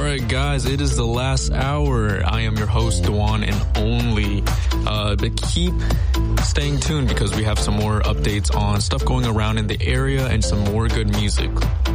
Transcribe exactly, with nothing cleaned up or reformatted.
right, guys, it is the last hour. I am your host, Dwan, and only. Uh, but keep staying tuned because we have some more updates on stuff going around in the area and some more good music.